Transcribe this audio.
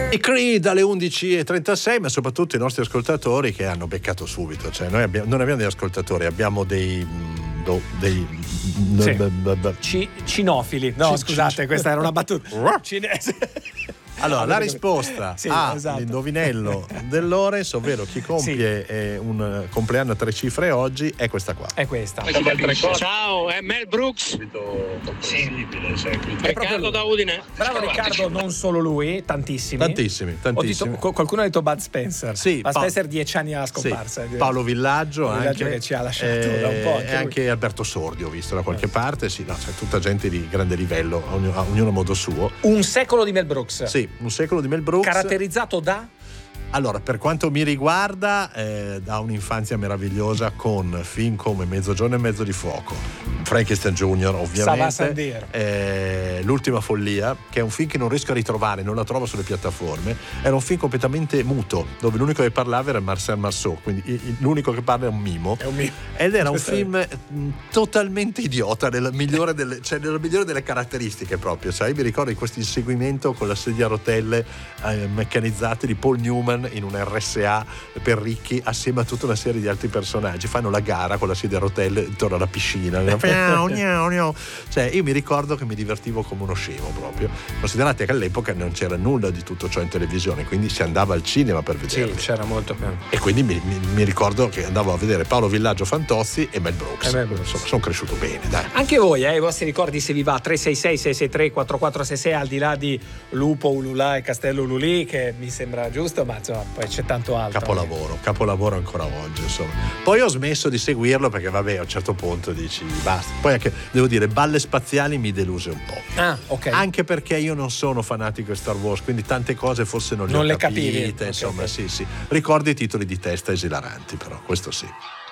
I Creed alle 11:36, ma soprattutto i nostri ascoltatori che hanno beccato subito. Cioè, noi non abbiamo degli ascoltatori, abbiamo dei cinofili. No, scusate, questa era una battuta. Allora, la risposta all'indovinello del Lorenz, ovvero chi compie un compleanno a 3 cifre oggi, è questa qua. È questa. Ciao, è Mel Brooks. Riccardo da Udine. Bravo Riccardo, non solo lui, tantissimi. Qualcuno ha detto Bud Spencer. Sì, Bud Spencer 10 anni alla scomparsa. Sì, Paolo Villaggio anche, che ci ha lasciato da un po'. E anche Alberto Sordi ho visto da qualche parte. Sì, no, c'è tutta gente di grande livello, ognuno a modo suo. Un secolo di Mel Brooks. Sì, un secolo di Mel Brooks. Caratterizzato da? Allora, per quanto mi riguarda, da un'infanzia meravigliosa con film come Mezzogiorno e mezzo di fuoco, Frankenstein Junior ovviamente, L'ultima follia, che è un film che non riesco a ritrovare, non la trovo sulle piattaforme. Era un film completamente muto, dove l'unico che parlava era Marcel Marceau, quindi l'unico che parla è un mimo. Ed era un film totalmente idiota, nella migliore delle caratteristiche proprio. Sai, mi ricordo di questo inseguimento con la sedia a rotelle meccanizzate di Paul Newman in un RSA per ricchi, assieme a tutta una serie di altri personaggi. Fanno la gara con la sedia a rotelle intorno alla piscina. Cioè, io mi ricordo che mi divertivo come uno scemo proprio. Considerate che all'epoca non c'era nulla di tutto ciò in televisione, quindi si andava al cinema per vederli. Sì, c'era molto più. E quindi mi ricordo che andavo a vedere Paolo Villaggio Fantozzi e Mel Brooks. Sono cresciuto bene, dai. Anche voi, i vostri ricordi, se vi va, 366-663-4466, al di là di Lupo, Ululà e Castello Ululì, che mi sembra giusto, ma insomma, poi c'è tanto altro. Capolavoro ancora oggi, insomma. Poi ho smesso di seguirlo perché vabbè, a un certo punto dici basta. Poi anche, devo dire, Balle Spaziali mi deluse un po'. Ah, ok. Anche perché io non sono fanatico di Star Wars, quindi tante cose forse non le ho capite, capivi. Insomma, okay. sì. Ricordo i titoli di testa esilaranti, però questo sì.